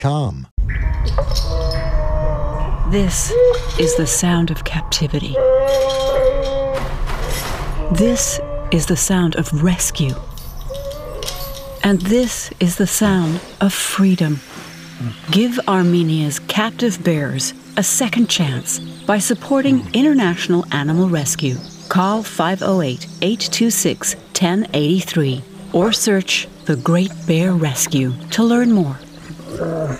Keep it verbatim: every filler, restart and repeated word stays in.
com. This is the sound of captivity. This is the sound of rescue. And this is the sound of freedom. Give Armenia's captive bears a second chance by supporting International Animal Rescue. Call five oh eight, eight two six, one oh eight three or search The Great Bear Rescue to learn more.